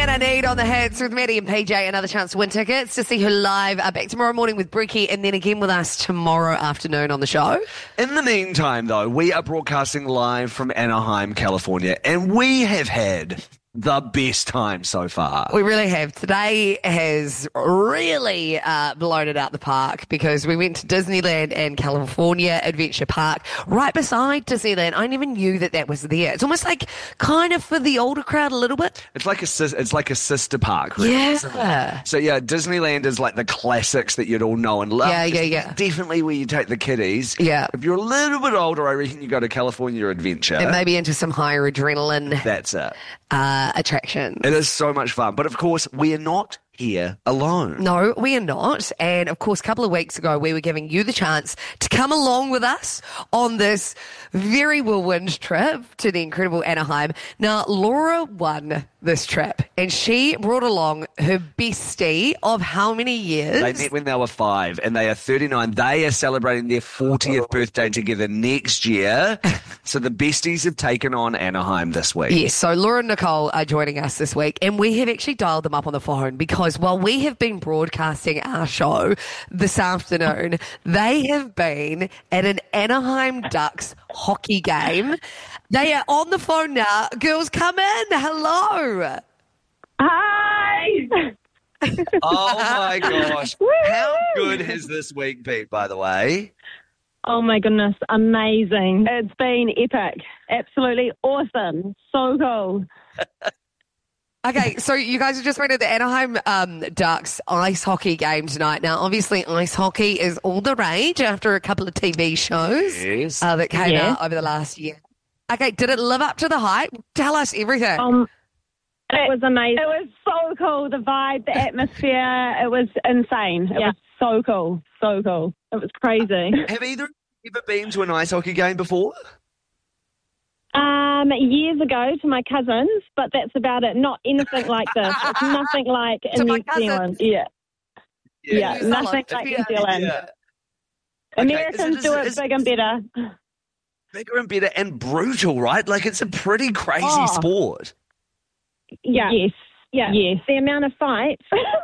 I Need on the Hits with Maddie and PJ. Another chance to win tickets to see her live back tomorrow morning with Bricky and then again with us tomorrow afternoon on the show. In the meantime, though, we are broadcasting live from Anaheim, California, and we have had the best time so far. We really have. Today has really blown it out the park because we went to Disneyland and California Adventure Park right beside Disneyland. I never knew that was there. It's almost like kind of for the older crowd a little bit. It's like a sister park, really. Yeah. So yeah, Disneyland is like the classics that you'd all know and love. Yeah. Definitely where you take the kiddies. Yeah. If you're a little bit older, I reckon you go to California Adventure. And maybe into some higher adrenaline. That's it. Attractions. It is so much fun. But of course, we are not here alone. No, we are not. And of course, a couple of weeks ago, we were giving you the chance to come along with us on this very whirlwind trip to the incredible Anaheim. Now, Laura won this trip and she brought along her bestie of how many years? They met when they were 5 and they are 39. They are celebrating their 40th birthday together next year. So the besties have taken on Anaheim this week. Yes, so Laura and Nicole are joining us this week and we have actually dialed them up on the phone because while we have been broadcasting our show this afternoon, they have been at an Anaheim Ducks hockey game. They are on the phone now. Girls, come in. Hello. Hi. Oh my gosh. How good has this week been, by the way? Oh my goodness, amazing. It's been epic. Absolutely awesome. So cool. Okay, so you guys have just been at the Anaheim Ducks ice hockey game tonight. Now, obviously, ice hockey is all the rage after a couple of TV shows that came out over the last year. Okay, did it live up to the hype? Tell us everything. It was amazing. It was so cool. The vibe, the atmosphere, it was insane. It was so cool. So cool. It was crazy. Have either of you ever been to an ice hockey game before? Years ago to my cousins, but that's about it. Not anything like this. It's nothing like in New Zealand. Yeah, nothing like New Zealand. Yeah. Americans do it big and better. Bigger and better and brutal, right? Like it's a pretty crazy sport. Yeah. Yes. Yeah. Yes. The amount of fights.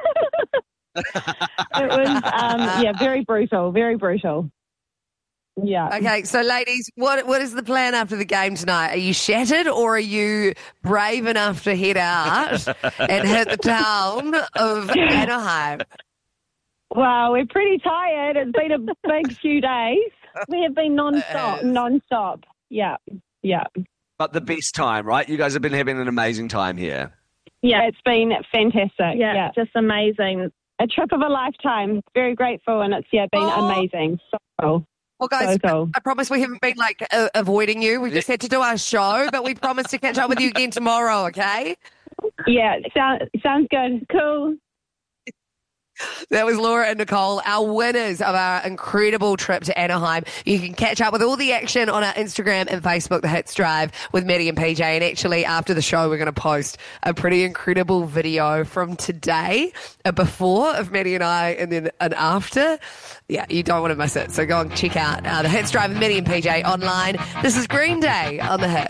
It was, very brutal. Very brutal. Yeah. Okay, so ladies, what is the plan after the game tonight? Are you shattered or are you brave enough to head out and hit the town of Anaheim? Well, we're pretty tired. It's been a big few days. We have been non-stop. Yeah. But the best time, right? You guys have been having an amazing time here. Yeah, it's been fantastic. Yeah. Just amazing. A trip of a lifetime. Very grateful, and it's been amazing. So cool. Well, guys, So cool. I promise we haven't been avoiding you. We just had to do our show, but we promise to catch up with you again tomorrow, okay? Yeah, sounds good. Cool. That was Laura and Nicole, our winners of our incredible trip to Anaheim. You can catch up with all the action on our Instagram and Facebook, The Hits Drive, with Maddie and PJ. And actually, after the show, we're going to post a pretty incredible video from today, a before of Maddie and I, and then an after. Yeah, you don't want to miss it. So go and check out The Hits Drive with Maddie and PJ online. This is Green Day on The Hits.